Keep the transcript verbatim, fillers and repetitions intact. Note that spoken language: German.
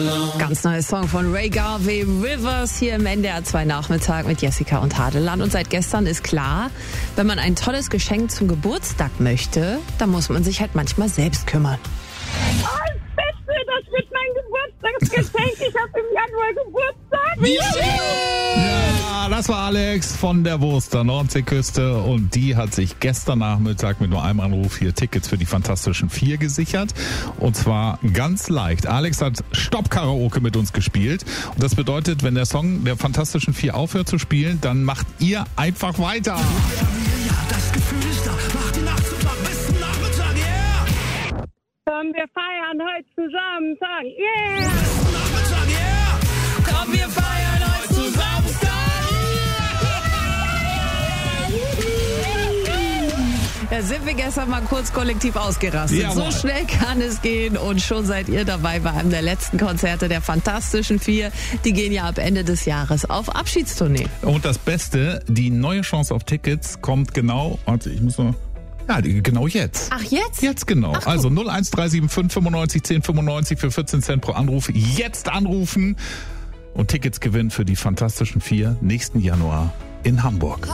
Ganz neues Song von Ray Garvey, Rivers, hier im N D R zwei Nachmittag mit Jessica und Hadeland. Und seit gestern ist klar, wenn man ein tolles Geschenk zum Geburtstag möchte, dann muss man sich halt manchmal selbst kümmern. Oh, das Beste, das wird mein Geburtstagsgeschenk. Ich habe im Januar Geburtstag. Ja, das war Alex von der Wurster Nordseeküste und die hat sich gestern Nachmittag mit nur einem Anruf hier Tickets für die Fantastischen Vier gesichert und zwar ganz leicht. Alex hat Stopp-Karaoke mit uns gespielt und das bedeutet, wenn der Song der Fantastischen Vier aufhört zu spielen, dann macht ihr einfach weiter. Das Gefühl ist da, mach die Nacht zum Tag, bis zum Nachmittag, yeah! Komm, wir feiern heute zusammen, sagen, yeah! Bis zum Nachmittag, yeah! Komm, wir feiern heute zusammen. Da sind wir gestern mal kurz kollektiv ausgerastet. Jawohl. So schnell kann es gehen und schon seid ihr dabei bei einem der letzten Konzerte der Fantastischen Vier. Die gehen ja ab Ende des Jahres auf Abschiedstournee. Und das Beste, die neue Chance auf Tickets kommt genau, also ich muss noch, ja, die- genau jetzt. Ach, jetzt? Jetzt genau. Ach, also null eins drei sieben fünf fünfundneunzig zehn fünfundneunzig für vierzehn Cent pro Anruf. Jetzt anrufen und Tickets gewinnen für die Fantastischen Vier nächsten Januar in Hamburg.